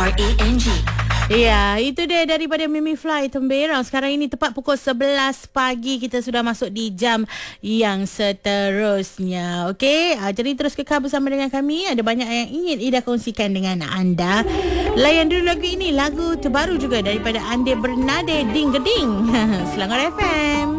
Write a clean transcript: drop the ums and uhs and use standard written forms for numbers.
Rang. Ya, itu dia daripada Mimi Fly Temberang. Sekarang ini tepat pukul 11 pagi. Kita sudah masuk di jam yang seterusnya. Okey, jadi terus kekal bersama dengan kami. Ada banyak yang ingin Ida kongsikan dengan anda. Layan dulu lagu ini. Lagu terbaru juga daripada Ande Bernade, Ding Geding. Selangor FM.